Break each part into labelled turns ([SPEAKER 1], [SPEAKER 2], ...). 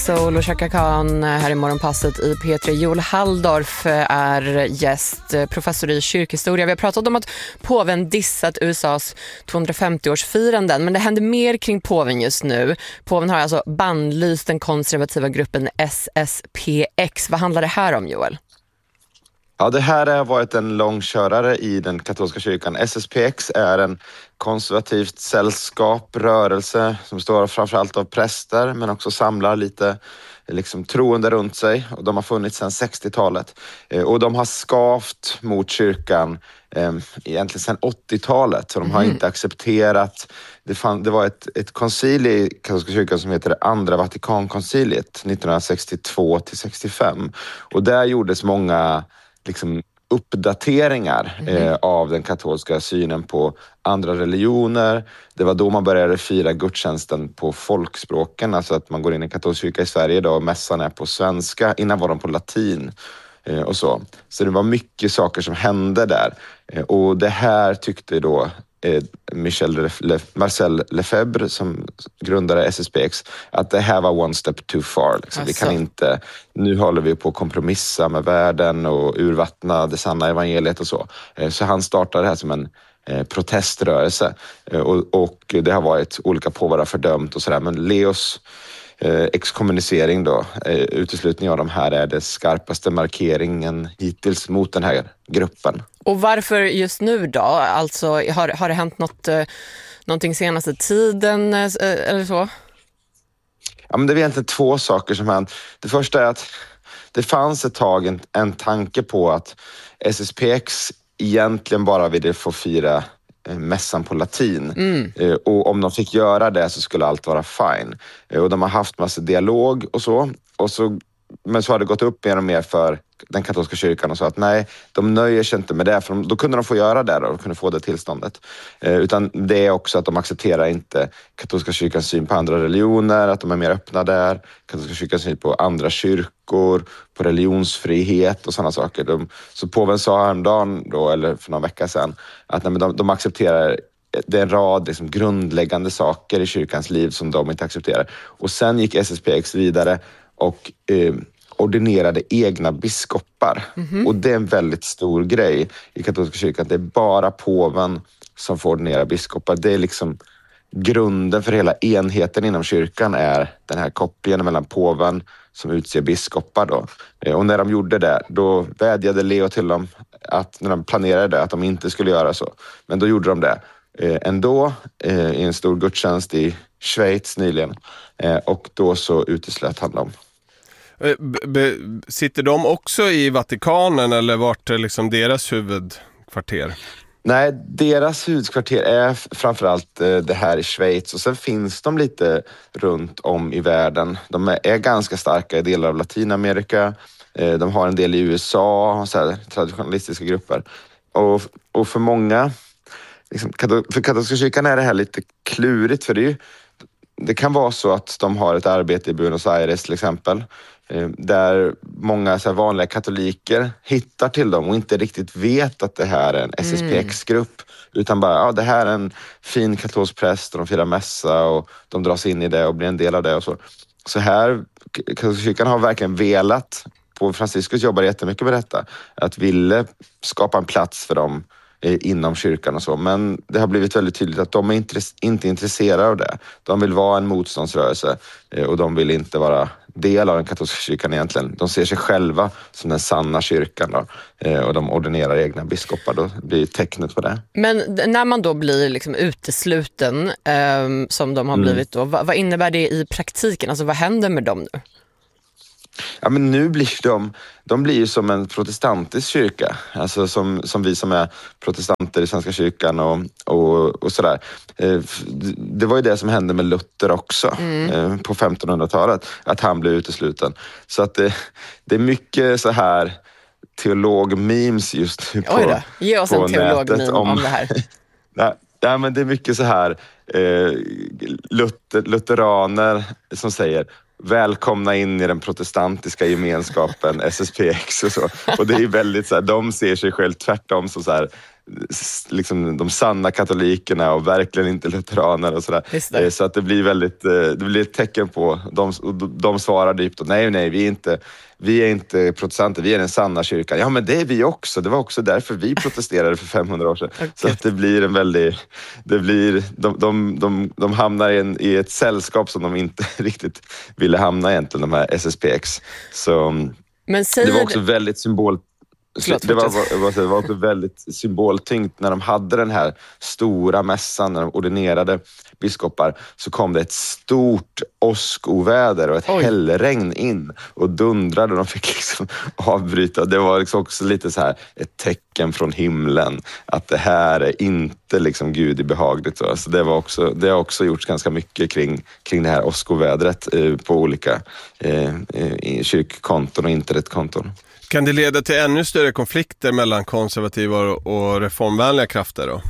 [SPEAKER 1] Sol och Chaka Khan här i Morgonpasset i P3. Joel Halldorf är gäst, professor i kyrkhistoria. Vi har pratat om att påven dissat USAs 250-årsfiranden, men det händer mer kring påven just nu. Påven har alltså bannlyst den konservativa gruppen SSPX. Vad handlar det här om, Joel?
[SPEAKER 2] Ja, det här har varit en långkörare i den katolska kyrkan. SSPX är en konservativt sällskap, rörelse som består framförallt av präster men också samlar lite troende runt sig. Och de har funnits sedan 60-talet. Och de har skavt mot kyrkan egentligen sedan 80-talet. Så de har inte accepterat. Det var ett koncil i katolska kyrkan som heter Andra Vatikankonciliet 1962-65. Och där gjordes många uppdateringar av den katolska synen på andra religioner. Det var då man började fira gudstjänsten på folkspråken, alltså att man går in i katolsk kyrka i Sverige idag och mässan är på svenska, innan var de på latin och så. Så det var mycket saker som hände där. Och det här tyckte då Marcel Lefebvre som grundade SSPX att det här var one step too far. Vi kan inte, nu håller vi på att kompromissa med världen och urvattna det sanna evangeliet och så. Så han startade det här som en proteströrelse och det har varit olika påvar fördömt och sådär, men Leos exkommunicering då, uteslutning av de här är det skarpaste markeringen hittills mot den här gruppen.
[SPEAKER 1] Och varför just nu då? Alltså har det hänt någonting senaste tiden eller så?
[SPEAKER 2] Ja, men det är egentligen två saker som hänt. Det första är att det fanns ett tag en tanke på att SSPX egentligen bara ville få fira mässan på latin. Och om de fick göra det så skulle allt vara fine. Och de har haft massa dialog och så. Men så har det gått upp mer och mer för den katolska kyrkan och så att nej, de nöjer sig inte med det, för då kunde de få göra det och kunde få det tillståndet. Utan det är också att de accepterar inte katolska kyrkans syn på andra religioner, att de är mer öppna där, katolska kyrkans syn på andra kyrkor, på religionsfrihet och sådana saker. Så påven sa häromdagen då, eller för några veckor sedan, att nej, men de accepterar det är en rad grundläggande saker i kyrkans liv som de inte accepterar. Och sen gick SSPX vidare och ordinerade egna biskopar. Och det är en väldigt stor grej i katolska kyrkan. Det är bara påven som får ordinera biskopar. Det är grunden för hela enheten inom kyrkan är den här kopplingen mellan påven som utser biskopar då. Och när de gjorde det, då vädjade Leo till dem att när de planerade det, att de inte skulle göra så. Men då gjorde de det ändå i en stor gudstjänst i Schweiz nyligen. Och då så uteslöt han dem.
[SPEAKER 3] Sitter de också i Vatikanen eller vart är deras huvudkvarter?
[SPEAKER 2] Nej, deras huvudkvarter är framförallt det här i Schweiz och sen finns de lite runt om i världen. De är ganska starka i delar av Latinamerika. De har en del i USA, så här, traditionalistiska grupper. Och för många, för katolska kyrkan är det här lite klurigt, för det kan vara så att de har ett arbete i Buenos Aires till exempel, där många så här vanliga katoliker hittar till dem och inte riktigt vet att det här är en SSPX-grupp, utan bara, det här är en fin katolsk präst och de firar mässa och de dras in i det och blir en del av det och så. Så här, katolska kyrkan har verkligen velat, på Franciscus jobbar jättemycket med detta, att ville skapa en plats för dem inom kyrkan och så, men det har blivit väldigt tydligt att de är inte intresserade av det. De vill vara en motståndsrörelse och de vill inte vara del av den katolska kyrkan egentligen. De ser sig själva som den sanna kyrkan då, och de ordinerar egna biskopar, då blir tecknet på det.
[SPEAKER 1] Men när man då blir utesluten som de har blivit då, vad innebär det i praktiken? Alltså vad händer med dem nu?
[SPEAKER 2] Ja, men nu blir de blir ju som en protestantisk kyrka, alltså som vi som är protestanter i Svenska kyrkan och sådär. Det var ju det som hände med Luther också på 1500-talet, att han blev utesluten. Så att det är mycket så här teolog-memes just nu på
[SPEAKER 1] ge oss en teolog-meme om det här.
[SPEAKER 2] Ja, men det är mycket så här lutheraner som säger välkomna in i den protestantiska gemenskapen SSPX och så. Och det är väldigt så här, de ser sig själv tvärtom som så här liksom de sanna katolikerna och verkligen inte lutheraner och sådär. Så att det blir väldigt, det blir ett tecken på, de svarar dypt och nej, vi är inte protestanter, vi är den sanna kyrkan. Ja, men det är vi också. Det var också därför vi protesterade för 500 år sedan. Okay. Så att det blir en väldigt, de hamnar i ett sällskap som de inte riktigt ville hamna egentligen, de här SSPX. Så
[SPEAKER 1] men
[SPEAKER 2] det var också väldigt det var också väldigt symboltyngt när de hade den här stora mässan, när de ordinerade biskopar, så kom det ett stort åskoväder och ett hällregn in och dundrade och de fick liksom avbryta. Det var liksom också lite så här ett tecken från himlen att det här är inte liksom Gud i behagligt. Så det har också gjorts ganska mycket kring det här åskovädret på olika kyrkkonton och internetkonton.
[SPEAKER 3] Kan det leda till ännu större konflikter mellan konservativa och reformvänliga krafter då?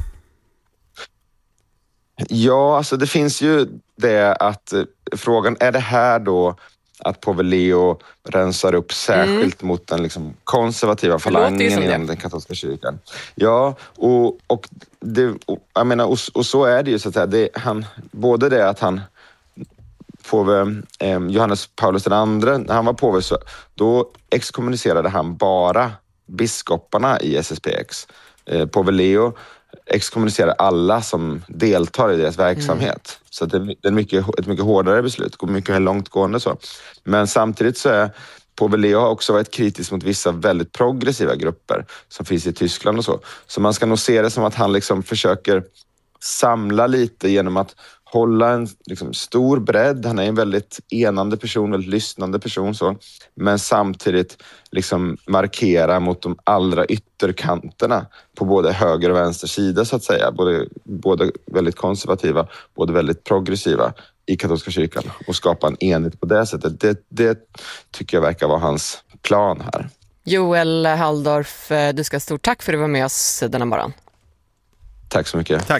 [SPEAKER 2] Ja, alltså det finns ju det att frågan, är det här då att Påve Leo rensar upp särskilt mot den liksom konservativa falangen inom den katolska kyrkan? Ja, och jag menar, och så är det ju så att säga. Både det att han påve Johannes Paulus II, när han var påve, så då exkommunicerade han bara biskoparna i SSPX. Påve Leo exkommunicerar alla som deltar i deras verksamhet. Så det är ett mycket hårdare beslut, går mycket långtgående så. Men samtidigt så är Påve Leo har också varit kritisk mot vissa väldigt progressiva grupper som finns i Tyskland och så. Så man ska nog se det som att han liksom försöker samla lite genom att hålla en liksom stor bredd. Han är en väldigt enande person, väldigt lyssnande person så. Men samtidigt liksom markera mot de allra ytterkanterna på både höger och vänster sida så att säga. Både väldigt konservativa, både väldigt progressiva i katolska kyrkan och skapa en enhet på det sättet. Det tycker jag verkar vara hans plan här.
[SPEAKER 1] Joel Halldorf, du ska ha stort tack för att du var med oss denna morgon.
[SPEAKER 2] Tack så mycket.
[SPEAKER 3] Tack.